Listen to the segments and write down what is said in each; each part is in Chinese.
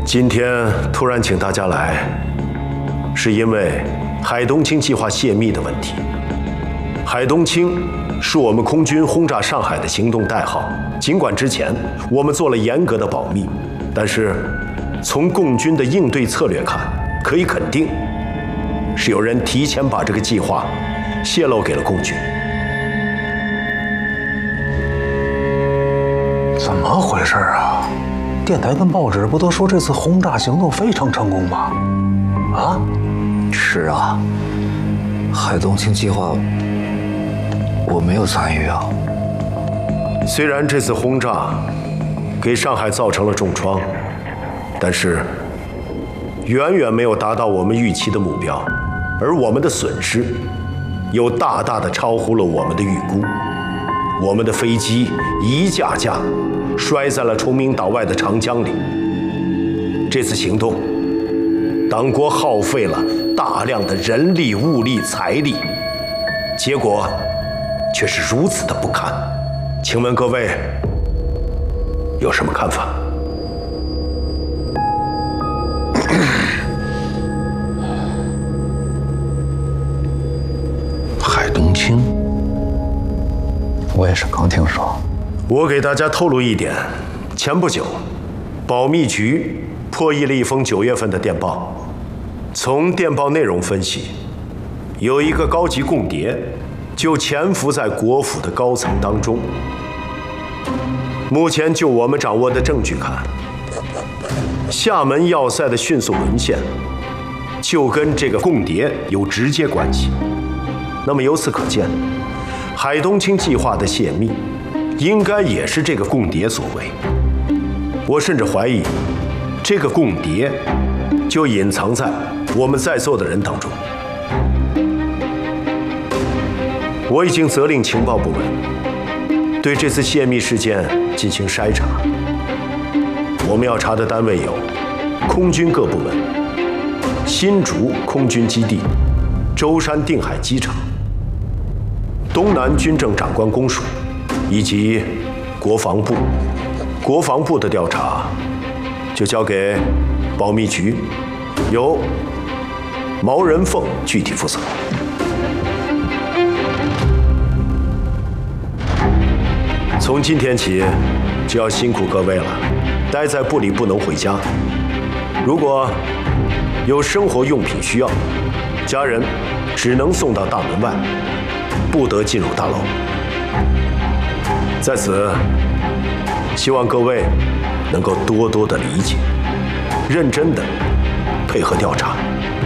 今天突然请大家来，是因为海东青计划泄密的问题。海东青是我们空军轰炸上海的行动代号。尽管之前我们做了严格的保密，但是从共军的应对策略看，可以肯定是有人提前把这个计划泄露给了共军。 怎么回事啊？电台跟报纸不都说这次轰炸行动非常成功吗？啊？ 是啊，海东青计划我没有参与啊。 虽然这次轰炸给上海造成了重创，但是远远没有达到我们预期的目标，而我们的损失又大大的超乎了我们的预估。我们的飞机一架架摔在了崇明岛外的长江里。这次行动，党国耗费了大量的人力、物力、财力，结果却是如此的不堪。请问各位有什么看法？ 海东青，我也是刚听说。 我给大家透露一点，前不久，保密局破译了一封9月份的电报。从电报内容分析，有一个高级共谍就潜伏在国府的高层当中。目前就我们掌握的证据看，厦门要塞的迅速沦陷，就跟这个共谍有直接关系。那么由此可见，海东青计划的泄密，应该也是这个共谍所为。我甚至怀疑，这个共谍就隐藏在我们在座的人当中。我已经责令情报部门对这次泄密事件进行筛查。我们要查的单位有空军各部门、新竹空军基地、舟山定海机场、东南军政长官公署以及国防部。国防部的调查就交给保密局，由毛人凤具体负责。从今天起，就要辛苦各位了，待在部里不能回家。如果有生活用品需要，家人只能送到大门外，不得进入大楼。在此，希望各位能够多多的理解，认真的配合调查。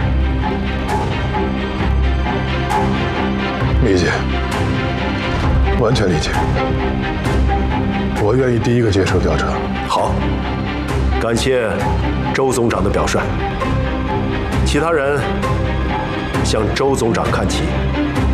理解，完全理解。我愿意第一个接受调查。 好，感谢周总长的表率。其他人向周总长看齐。